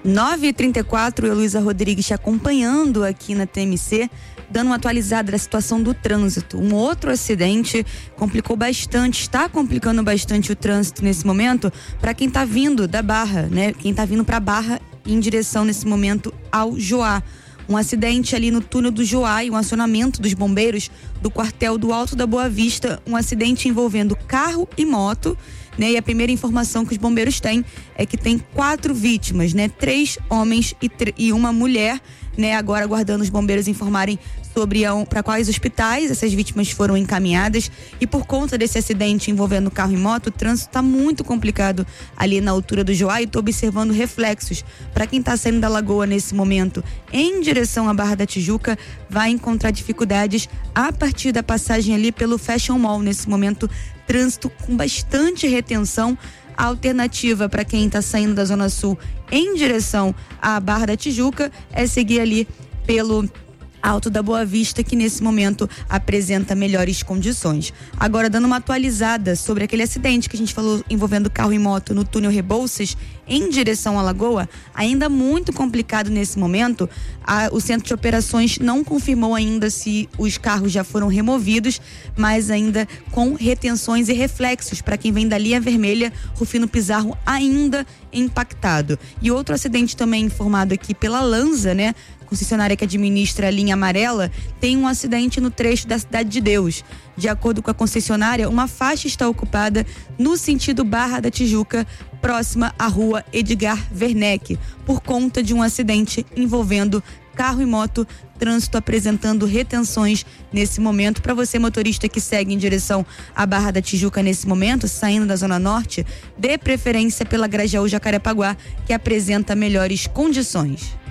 9h34, Heloísa Rodrigues te acompanhando aqui na TMC, dando uma atualizada da situação do trânsito. Um outro acidente complicou bastante, está complicando bastante o trânsito nesse momento para quem está vindo da Barra, né? Quem está vindo para Barra em direção nesse momento ao Joá. Um acidente ali no túnel do Joá e um acionamento dos bombeiros do quartel do Alto da Boa Vista, um acidente envolvendo carro e moto, né? E a primeira informação que os bombeiros têm é que tem 4 vítimas, né? 3 homens e uma mulher, né? Agora aguardando os bombeiros informarem sobre para quais hospitais essas vítimas foram encaminhadas. E por conta desse acidente envolvendo carro e moto, o trânsito está muito complicado ali na altura do Joá, e estou observando reflexos. Para quem está saindo da Lagoa nesse momento em direção à Barra da Tijuca, vai encontrar dificuldades a partir da passagem ali pelo Fashion Mall. Nesse momento, trânsito com bastante retenção. A alternativa para quem está saindo da Zona Sul em direção à Barra da Tijuca é seguir ali pelo Alto da Boa Vista, que nesse momento apresenta melhores condições. Agora, dando uma atualizada sobre aquele acidente que a gente falou envolvendo carro e moto no túnel Rebouças em direção à Lagoa, ainda muito complicado nesse momento. O centro de operações não confirmou ainda se os carros já foram removidos, mas ainda com retenções e reflexos para quem vem da linha vermelha, Rufino Pizarro ainda impactado. E outro acidente também informado aqui pela Lanza, né? Concessionária que administra a linha amarela, tem um acidente no trecho da Cidade de Deus. De acordo com a concessionária, uma faixa está ocupada no sentido Barra da Tijuca, próxima à rua Edgar Werneck, por conta de um acidente envolvendo carro e moto, trânsito apresentando retenções nesse momento. Para você, motorista que segue em direção à Barra da Tijuca nesse momento, saindo da Zona Norte, dê preferência pela Grajaú Jacarepaguá, que apresenta melhores condições.